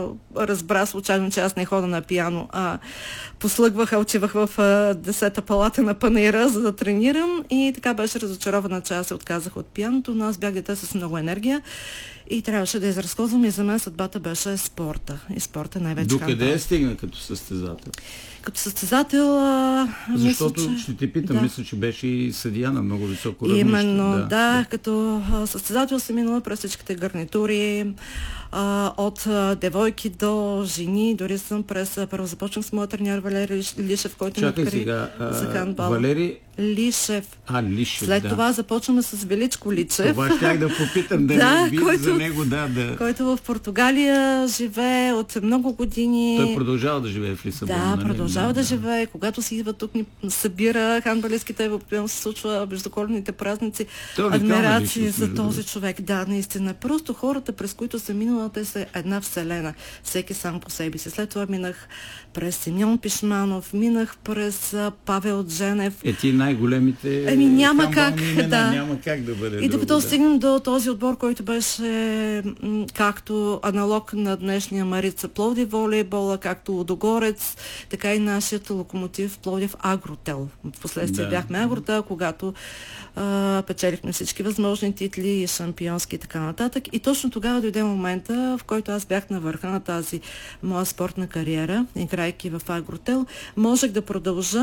разбра случайно, че аз не хода на пиано, послъгваха, отивах в 10-та палата на панаира, за да тренирам и така беше разочарована, че аз се отказах от пианото, но аз бях дете с много енергия и трябваше да изразходвам и за мен съдбата беше спорта. И спорта най-вече. Докъде е стигна като състезател? Като състезател... Защото мисля, че... ще те питам, мисля, че беше и съдия на много високо равнище. Именно, като състезател съм минала през всичките гарнитури, от девойки до жени, дори съм първо започнах с моя треньор Валери Лишев, който ме откри за хандбал. Валери Лишев. Лишев, След това започваме с Величко Личев. Това щях да попитам, за него, който в Португалия живее от много години. Той продължава да живее в Лисабон. Да, продължава да живее. Когато си идва тук, ни събира хандбалистките европейци, се случва междуколедните празници. Адмирации за този човек. Да, наистина. Просто хората, през които съм минала, те са една вселена. Всеки сам по себе си. След това минах през Симеон Пишманов, минах през Павел Дженев. Ти най-големите няма как, няма как да бъде. И докато стигнем до този отбор, който беше както аналог на днешния Марица Пловдив волейбола, както Лудогорец, така и нашият локомотив Пловдив Агротел. Впоследствие бяхме Агротел, когато печелихме всички възможни титли и шампионски и така нататък. И точно тогава дойде момента, в който аз бях на върха на тази моя спортна кариера, играйки в Агротел. Можех да продължа,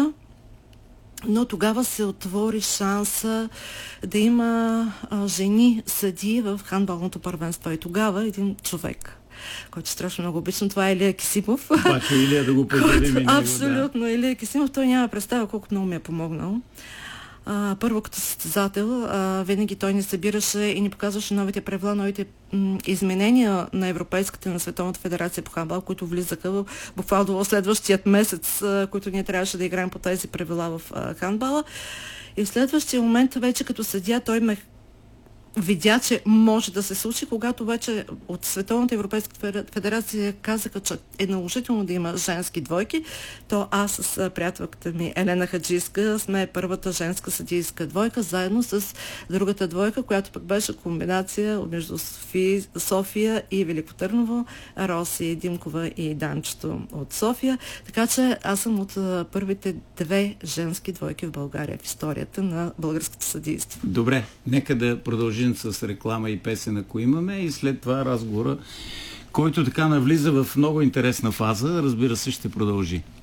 но тогава се отвори шанса да има жени съдии в хандбалното първенство. И тогава един човек, който страшно много обичам, това е Илия Кисимов. Обаче Илия да го поздравим. Абсолютно, Илия Кисимов, той няма представа колко много ми е помогнал. Първо като състезател, винаги той ни събираше и ни показваше новите правила, новите изменения на Европейската, на Световната федерация по хандбал, които влизаха в буквално следващият месец, които ние трябваше да играем по тези правила в хандбала. И в следващия момент, вече като съдия, той ме видя, че може да се случи, когато вече от Световната европейска федерация казаха, че е наложително да има женски двойки, то аз с приятелката ми Елена Хаджийска сме първата женска съдийска двойка, заедно с другата двойка, която пък беше комбинация между София и Велико Търново, Роси Димкова и Данчето от София. Така че аз съм от първите две женски двойки в България в историята на българското съдийство. Добре, нека да продължим с реклама и песен, ако имаме, и след това разговора, който така навлиза в много интересна фаза, разбира се, ще продължи.